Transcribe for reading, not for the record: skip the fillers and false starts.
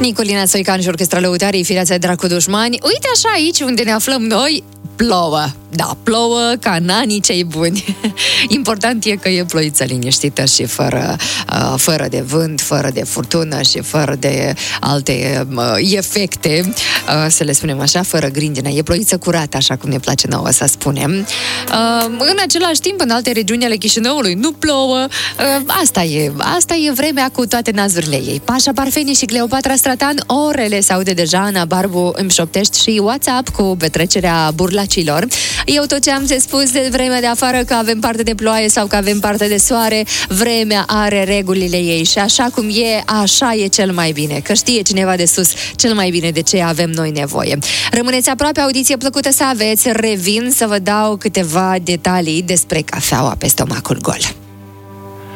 Nicolina Soican și Orchestra Lăutarii, Fireața Dracu Dușmani. Uite așa aici unde ne aflăm noi, plouă. Da, plouă ca în anii cei buni. Important e că e ploiță liniștită și fără de vânt, fără de furtună și fără de alte efecte, să le spunem așa, fără grindină. E ploiță curată, așa cum ne place nouă să spunem. În același timp, în alte regiuni ale Chișinăului nu plouă. Asta e vremea cu toate nazurile ei. Pașa Parfeni și Cleopatra Stratan, orele se aude deja. Ana Barbu îmi șoptești și WhatsApp cu petrecerea burlacilor. Eu tot ce am spus de vremea de afară, că avem parte de ploaie sau că avem parte de soare, vremea are regulile ei și așa cum e, așa e cel mai bine, că știe cineva de sus cel mai bine de ce avem noi nevoie. Rămâneți aproape, audiție plăcută să aveți, revin să vă dau câteva detalii despre cafeaua pe stomacul gol.